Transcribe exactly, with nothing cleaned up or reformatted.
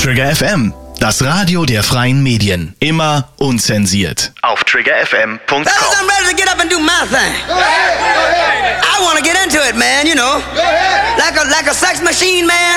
Trigger F M, das Radio der freien Medien. Immer unzensiert. Auf trigger f m punkt com. Fellas, I'm ready to get up and do my thing. I want to get into it, man, you know. Like a, like a sex machine, man.